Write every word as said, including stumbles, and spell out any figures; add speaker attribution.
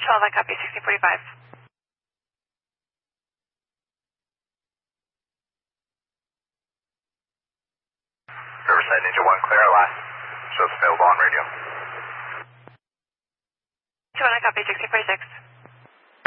Speaker 1: twelve, I copy sixteen forty-five.
Speaker 2: Riverside Ninja one, clear last. Shows available on radio.
Speaker 1: two one, I copy sixteen forty-six.